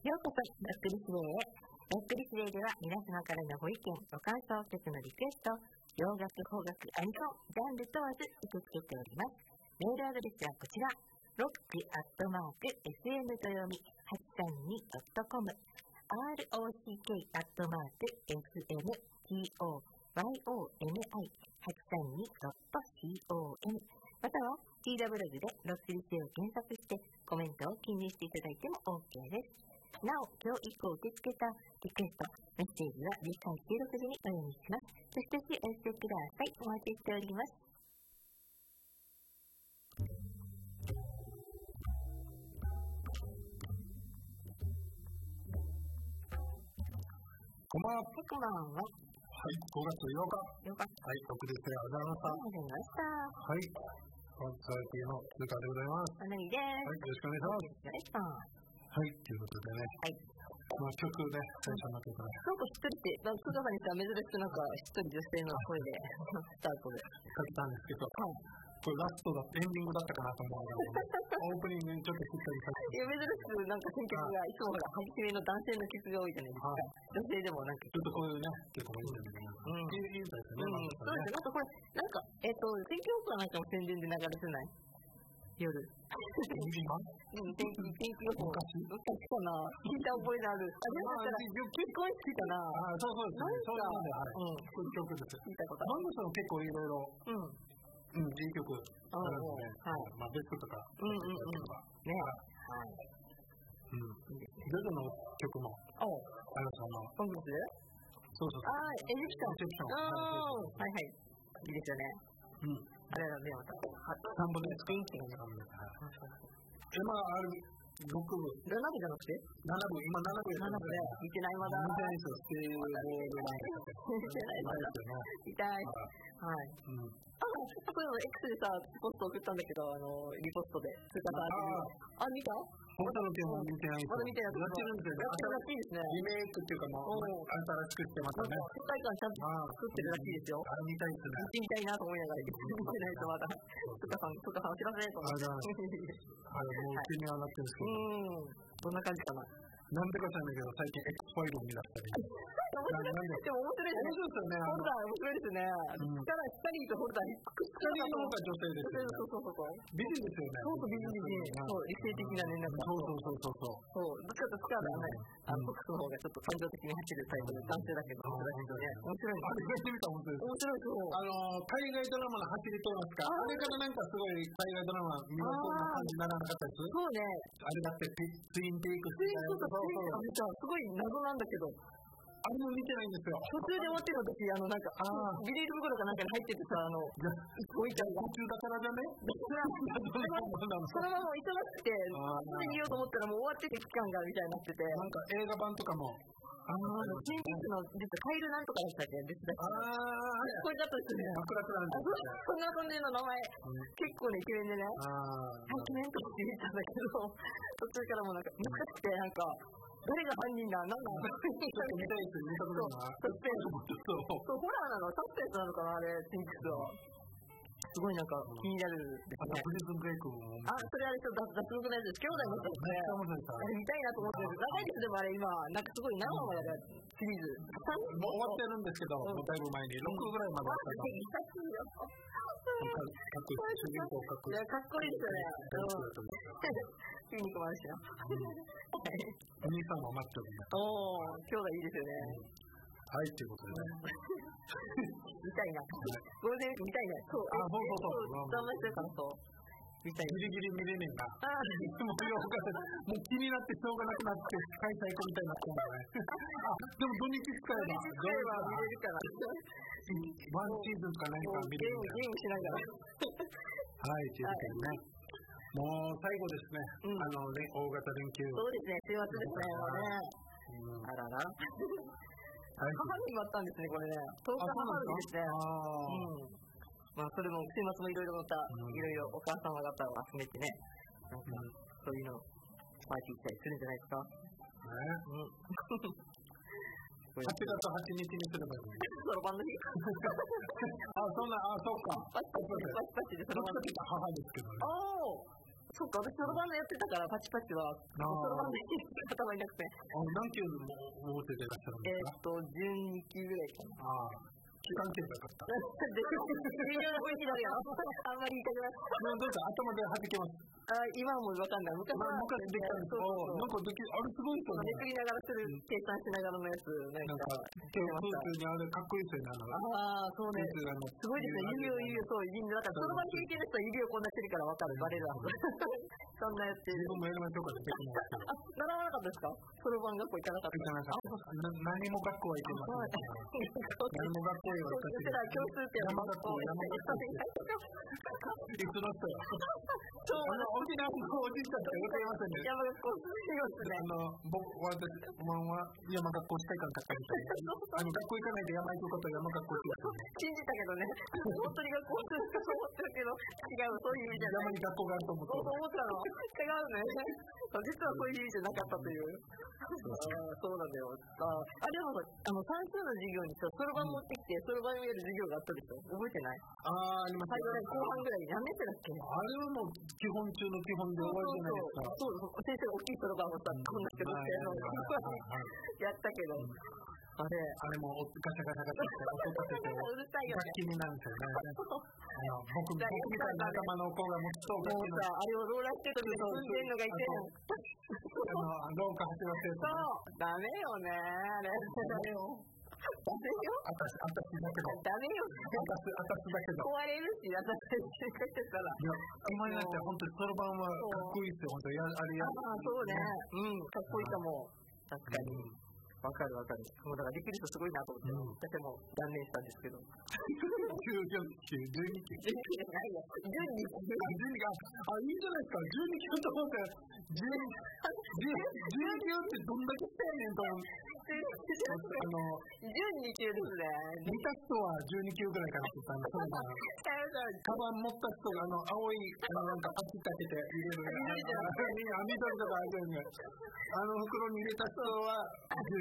ようこそロックリスデーへ。ロックリスデーでは皆様からのご意見、ご感想、曲のリクエスト、洋楽、邦楽、アニソン、ジャンル問わず受け付けております。メールアドレスはこちら、rock@sm と読み 832.com rock@sm.yomi832.com または TW ブログでロックリスデーを検索してコメントを記入していただいても OK です。なお、今日以降受け付けたリクエスト、メッセージは次回収録時にお読みします。そしてお寄せください。お待ちしております。 こんばんは。 こんばんは。 はい、5月8日。 よかった。 はい、6ですね。ありがとうございました。はい。パーソナリティの通過でございます。 おなぎです。 はい、よろしくお願いします。はい、ということでね。はい。曲ね、最初の曲ね。 なんかしっとりって、通過さんにさ、珍しくなんかしっとり女性の声で、スタートで。 かけたんですけど、これラストだ、エンディングだったかなと思うので、オープニングにちょっとしっかりかけて。 いや、珍しくなんか選曲がいつもほら、初めの男性の曲が多いじゃないですか。女性でもなんか。 ちょっとこういうね、曲もいいんだけど、いいんですよね。 そうですね。なんかこれ、なんか、選挙区はなんかも宣伝で流れてない夜。 天気予報。昔かな。聞いた覚えのある。結婚式かな。 そうですね。そういうので、こういう曲です。 聞いたことある。マンゴさん結構いろいろ、いい曲あるので、まあベッドとか、 ね。 ジョジョの曲も、あるその、 コングス？ そう。 エジプション。はいはい。いいですよね。あれだね、また。 サンボで作るって感じなんです。今ある6部。 7部じゃなくて ?7 部、今7部で。7部で。見てないまだ。 見てないですよ。ステーボールなんか。 見てないまだ。見たい。はい。これも X でさ、ポスト送ったんだけど、リポストで。通過さんに。見た？ 本当の件も見てないです。 まだ見てない。 やってるんですよ。 やってるらしいですね。 リメイクっていうかもう、新しくしてまたね。 世界観ちゃんと作ってるらしいですよ。 見たいですね。 見てみたいなと思いながら、見てないとまだ。通過さんお知らせと思って。 もう気にはなってるんですけどど。 んな感じかな。 なんでか知らないけど、最近 X ファイルを見出したり。 でも面白いですね。ホルダー面白いですね。スカリーとホルダーにくっつかないのが女性ですよね。 そう。 美人ですよね。 そう美人。そう、理性的なね、なんか。 そう。 そう、どっちかとスカーだね。ボクスの方がちょっと感情的に走るタイプの男性だけど、面白い。 面白いそう。海外ドラマの走りと言いますか、あれからなんかすごい海外ドラマ見事な感じにならなかったです。 そうね。 あれだってツインテイクすごい謎なんだけど、 あれも見てないんですよ。 途中で終わってる時、なんか、ビニール袋かなんかに入っててさ、置いてある。 途中だからだね。 そのまま忙しくて、すぐに言おうと思ったらもう終わってて期間がみたいになってて。 なんか映画版とかも。 ツインピークのカイルなんとかだったっけ別だっけ。これだったですね。そんな感じの名前、結構ね、イケメンでね。イケメンとかって言ったんだけど、途中からもなんか、難しくて、なんか、誰が犯人だなんだちょっと見たいですよ、見たことない。 サスペンス。そう、ホラーなのサスペンスなのかなあれ、ツインピークは。すごいなんか気になるですね。 プリズンブレイクも。 それあれちょっと脱力のやつです。兄弟のやつですね。あれ見たいなと思ってる。長いですでもあれ今、なんかすごい何話までやるシリーズ。 もう終わってるんですけど、もうだいぶ前に6ぐらいまであったから。かっこいいですよね。筋肉もあるしな。 お兄さんも待ってるんだ。 兄弟いいですよね。 はい、ということでね。 見たいな。ゴールデンウィーク見たいな。そう。頑張ってるからそう。見たい。 ギリギリ見れねえな。いつももう気になってしょうがなくなって、開催後みたいになってるんだね。でも土日使えば。 見れるから。 ワンシーズンか何か見れるから。 ゲームしながら。 はい、ということでね。もう最後ですね。大型連休。 そうですね、週末ですね、もうね。あらら。母の日もあったんですね、これね。10日母の日ですね。まあ、それも、週末もいろいろまた、いろいろお母様方を集めてね、なんか、そういうの、パーティーしたりするんじゃないですか。 8月8日にすればいい。 そろばんの日そうか。 パチパチでそろばんの日。 母ですけどね。 そっか、私、そろばんでやってたから、パチパチは、そろばんで頭いなくて。 何級も持っててらっしゃるんですか ？12級ぐらいかな。 期間券がよかった。 微妙な雰囲気だよ。あんまり言いたくない。 どうか頭で弾けます。 今はもうわかんない。昔できたんですけど、なんかあれすごいですよね。 めくりながらする、計算しながらのやつ、なんか。 風水にあれかっこいいですよね。 そうね。すごいですね。指をそう、だから、その場経験の人は指をこんなしてるからわかる、バレるはず。そんなやってる。 自分もやりましょうかね、できますけど。 習わなかったですか？そろばん学校行かなかった。 行かなかった。何も学校は行けません。何も学校へは行かせて。 教室って山学校。いつの人よ。沖縄のおじいちゃんって歌いませんね。 山学校私は山学校したいからかったみたいな。学校行かないで山行くことは山学校って信じたけどね。本当に学校すると思ってるけど、違う、そういう意味じゃない。 山に学校があると思って。 思ったの。違うね。実はそういう意味じゃなかったという。そうなんだよ。でも、算数の授業にそろばん持ってきて、そろばんをやる授業があったでしょ？覚えてない？ あります。 後半ぐらいに何年生だっけ？ あれはもう基本中の基本で終わりじゃないですか。 そう、先生が大きいそろばんをさ、こんなして持ってやったけど。あれもガシャガシャガシャって音立ててうるさいよね。 楽器になるんですよね。僕みたいな頭の子がもっともうさ、あれをローラースケートで踏んでんのがいて廊下走らせる。 そう、ダメよね、あれ。ダメよ。 私だけど。 ダメよ。 私だけど。 壊れるし、私だけたら。 いや、今になって本当にそろばんはかっこいいですよ。本当あれや。 そうね。かっこいいかも。確かに。わかる。もうだからできる人すごいなと思って、私も断念したんですけど。 12級じゃないよ。12 が、いいんじゃないですか。12級と思って、12級ってどんだけしたいねんと思う。 12級ですね。 見た人は12級ぐらいかなって言ったんですけど、カバン持った人が青い、なんかパチッかけて入れる。緑とかあるんで、袋に入れた人は